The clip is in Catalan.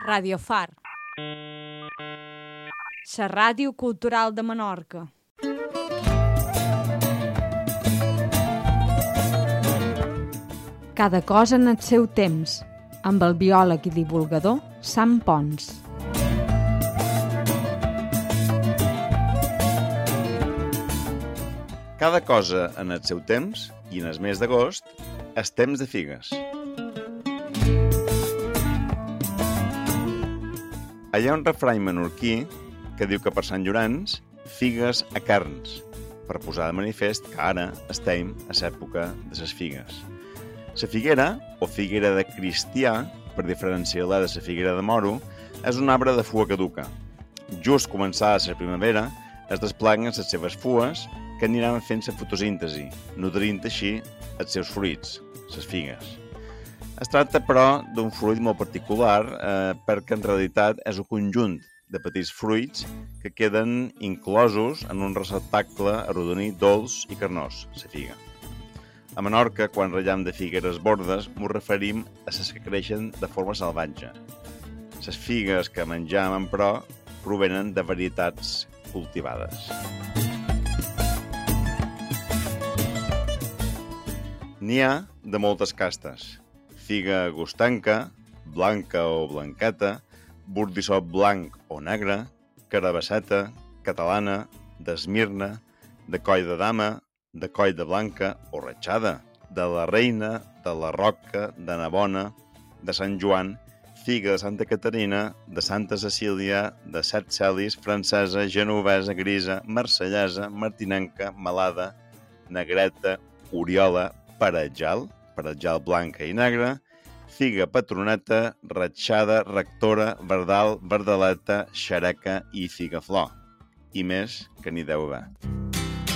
Radio Far, la ràdio cultural de Menorca. Cada cosa en el seu temps, amb el biòleg i divulgador Sam Pons. Cada cosa en el seu temps, i en el mes d'agost, és temps de figues. Hi ha un refrany menorquí que diu que per Sant Llorenç, figues a carns, per posar de manifest que ara estem a l'època de les figues. La figuera, o figuera de cristià, per diferenciar-la de la figuera de moro, és un arbre de fua caduca. Just començada la primavera, es despleguen les seves fues que aniran fent la fotosíntesi, nodrint així els seus fruits, les figues. Es tracta, però, d'un fruit molt particular perquè en realitat és un conjunt de petits fruits que queden inclosos en un receptacle arrodonit, dolç i carnós, la figa. A Menorca, quan ratllem de figueres bordes, ens referim a les que creixen de forma salvatge. Les figues que mengem, però, provenen de varietats cultivades. N'hi ha de moltes castes. Figa agostanca, blanca o blanqueta, bordissot blanc o negre, carabasseta, catalana, d'Esmirna, de coll de dama, de coll de blanca o ratxada, de la reina, de la roca, de Navona, de Sant Joan, figa de Santa Caterina, de Santa Cecília, de Set Celis, francesa, genovesa, grisa, marsellesa, martinenca, malada, negreta, oriola, paratjal blanca i negra, figa patroneta, ratxada, rectora, verdal, verdaleta, xereca i figaflor. I més que n'hi deu haver.